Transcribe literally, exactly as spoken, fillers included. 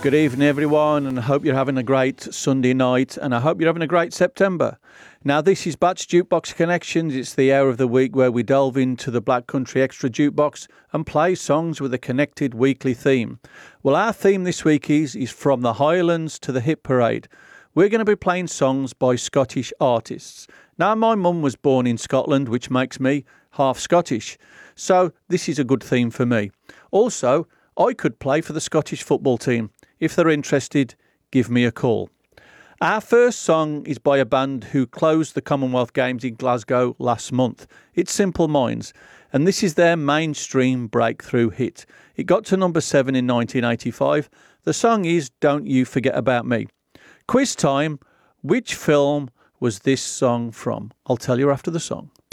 Good evening, everyone, and I hope you're having a great Sunday night, and I hope you're having a great September. Now, this is Batch Jukebox Connections. It's the hour of the week where we delve into the Black Country Extra Jukebox and play songs with a connected weekly theme. Well, our theme this week is, is From the Highlands to the Hit Parade. We're going to be playing songs by Scottish artists. Now, my mum was born in Scotland, which makes me half Scottish, so this is a good theme for me. Also, I could play for the Scottish football team. If they're interested, give me a call. Our first song is by a band who closed the Commonwealth Games in Glasgow last month. It's Simple Minds, and this is their mainstream breakthrough hit. It got to number seven in nineteen eighty-five. The song is Don't You Forget About Me. Quiz time. Which film was this song from? I'll tell you after the song.